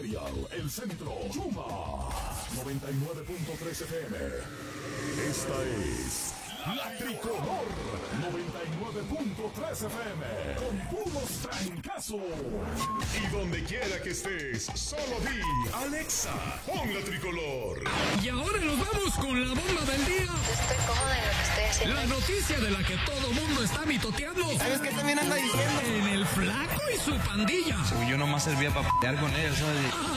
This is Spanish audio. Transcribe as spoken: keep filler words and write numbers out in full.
Imperial, El Centro, Yuma, noventa y nueve punto tres F M. Esta es La Tricolor, noventa y nueve punto tres F M, con puros trancazos. Y donde quiera que estés, solo di, Alexa, pon La Tricolor. Y ahora nos vamos con la bomba del día. Estoy cómoda en lo que estoy haciendo. La noticia de la que todo mundo está mitoteando. ¿Sabes qué también anda diciendo? En el Flaco y su pandilla. Según yo nomás servía para p***ar con él, ¿sabes?